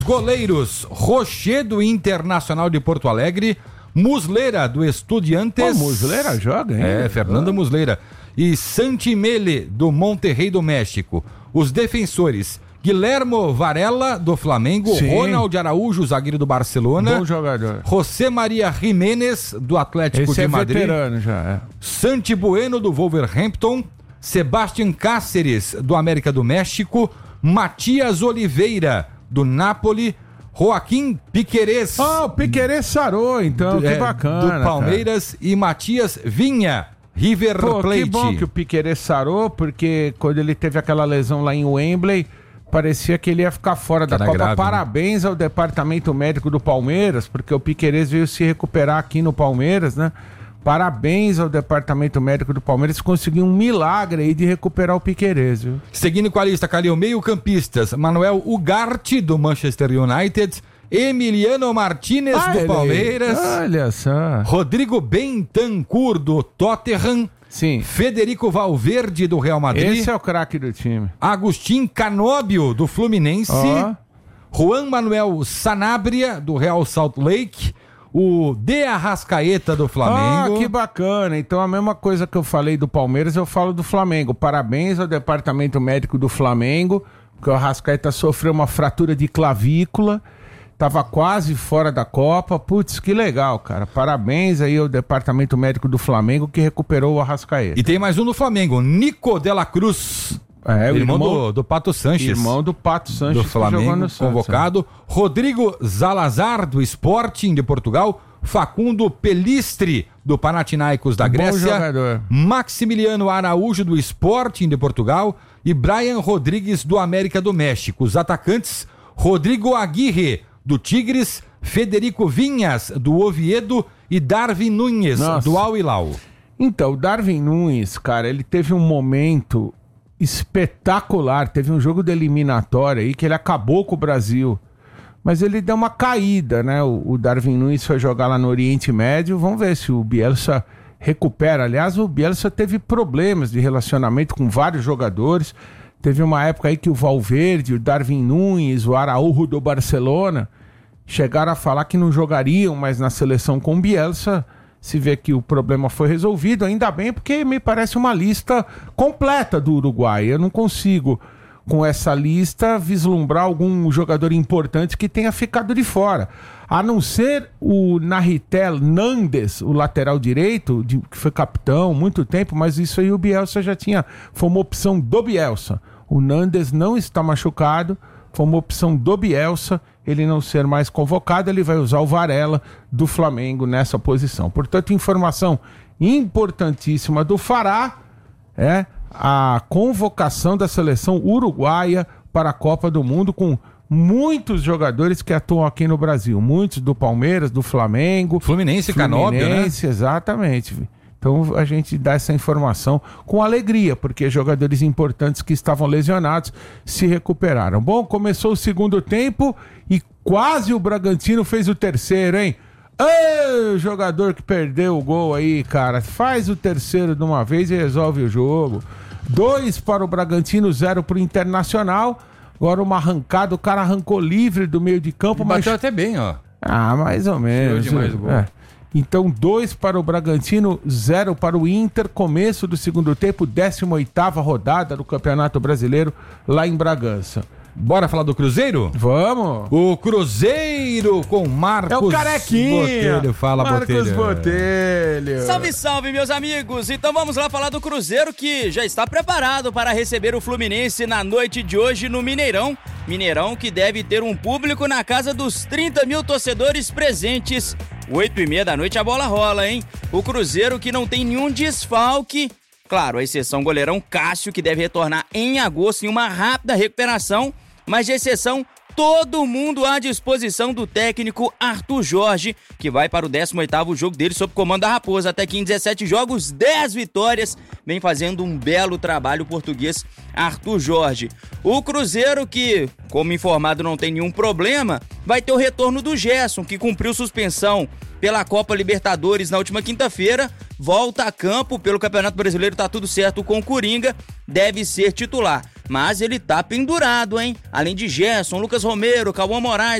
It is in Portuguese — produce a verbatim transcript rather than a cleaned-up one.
Goleiros: Rocher do Internacional de Porto Alegre, Muslera do Estudiantes. O Muslera joga, hein? É, Fernando ah. Muslera. E Santimele do Monterrey do México. Os defensores: Guilhermo Varela do Flamengo, Sim. Ronald Araújo, zagueiro do Barcelona. Bom jogador. José Maria Jiménez do Atlético Esse de é Madrid. Veterano já, é. Santi Bueno do Wolverhampton, Sebastián Cáceres do América do México, Matias Oliveira do Napoli, Joaquim Piquerez. Ah, oh, o Piquerez sarou, então, do, que bacana. Do Palmeiras, cara. E Matias Vinha, River Pô, Plate. Que bom que o Piquerez sarou, porque quando ele teve aquela lesão lá em Wembley, parecia que ele ia ficar fora da Copa. Grave, Parabéns, né? Ao departamento médico do Palmeiras, porque o Piquerez veio se recuperar aqui no Palmeiras, né? Parabéns ao departamento médico do Palmeiras, conseguiu um milagre aí de recuperar o Piquerez, viu? Seguindo com a lista, Calil, meio-campistas: Manuel Ugarte do Manchester United, Emiliano Martínez ah, do Palmeiras, olha só, Rodrigo Bentancur do Tottenham, Sim. Federico Valverde do Real Madrid. Esse é o craque do time. Agustin Canóbio do Fluminense, oh. Juan Manuel Sanabria do Real Salt Lake, o De Arrascaeta do Flamengo. Ah, que bacana. Então a mesma coisa que eu falei do Palmeiras, eu falo do Flamengo. Parabéns ao departamento médico do Flamengo, porque o Arrascaeta sofreu uma fratura de clavícula, tava quase fora da Copa. Putz, que legal, cara. Parabéns aí ao departamento médico do Flamengo que recuperou o Arrascaeta. E tem mais um no Flamengo, Nico de la Cruz. É, o irmão, irmão do, do Pato Sanches. Irmão do Pato Sanches. Do Flamengo, convocado. Santos. Rodrigo Zalazar, do Sporting de Portugal. Facundo Pelistri, do Panathinaikos da Grécia. Bom jogador. Maximiliano Araújo, do Sporting de Portugal. E Brian Rodrigues, do América do México. Os atacantes: Rodrigo Aguirre, do Tigres. Federico Vinhas, do Oviedo. E Darwin Nunes, Nossa. do Al Hilal. Então, o Darwin Nunes, cara, ele teve um momento espetacular, teve um jogo de eliminatória aí que ele acabou com o Brasil, mas ele deu uma caída, né? O, o Darwin Nunes foi jogar lá no Oriente Médio, vamos ver se o Bielsa recupera. Aliás, o Bielsa teve problemas de relacionamento com vários jogadores, teve uma época aí que o Valverde, o Darwin Nunes, o Araújo do Barcelona chegaram a falar que não jogariam mais na seleção com o Bielsa. Se vê que o problema foi resolvido, ainda bem, porque me parece uma lista completa do Uruguai. Eu não consigo, com essa lista, vislumbrar algum jogador importante que tenha ficado de fora. A não ser o Narritel Nandes, o lateral direito, de, que foi capitão muito tempo, mas isso aí o Bielsa já tinha. Foi uma opção do Bielsa. O Nandes não está machucado, foi uma opção do Bielsa. Ele não ser mais convocado, ele vai usar o Varela do Flamengo nessa posição. Portanto, informação importantíssima do Fará é a convocação da seleção uruguaia para a Copa do Mundo, com muitos jogadores que atuam aqui no Brasil. Muitos do Palmeiras, do Flamengo. Fluminense, Canóbio, né? Exatamente. Então a gente dá essa informação com alegria, porque jogadores importantes que estavam lesionados se recuperaram. Bom, começou o segundo tempo e quase o Bragantino fez o terceiro, hein? Ei, o jogador que perdeu o gol aí, cara, faz o terceiro de uma vez e resolve o jogo. Dois para o Bragantino, zero para o Internacional. Agora uma arrancada, o cara arrancou livre do meio de campo. Mas bateu mas... até bem, ó. Ah, mais ou menos. Demais o gol. É. Então, dois para o Bragantino, zero para o Inter. Começo do segundo tempo, décima oitava rodada do Campeonato Brasileiro, lá em Bragança. Bora falar do Cruzeiro? Vamos! O Cruzeiro com Marcos É o Carequinha! Botelho. Fala, Marcos Botelho. Botelho! Salve, salve, meus amigos! Então vamos lá falar do Cruzeiro, que já está preparado para receber o Fluminense na noite de hoje no Mineirão. Mineirão que deve ter um público na casa dos trinta mil torcedores presentes. Oito e meia da noite a bola rola, hein? O Cruzeiro que não tem nenhum desfalque. Claro, a exceção goleirão Cássio, que deve retornar em agosto em uma rápida recuperação. Mas de exceção, todo mundo à disposição do técnico Arthur Jorge, que vai para o décimo oitavo jogo dele sob comando da Raposa. Até aqui em dezessete jogos, dez vitórias. Vem fazendo um belo trabalho o português Arthur Jorge. O Cruzeiro que, como informado, não tem nenhum problema, vai ter o retorno do Gerson, que cumpriu suspensão pela Copa Libertadores na última quinta-feira. volta a campo pelo Campeonato Brasileiro, tá tudo certo com o Coringa, deve ser titular. Mas ele tá pendurado, hein? Além de Gerson, Lucas Romero, Cauã Moraes,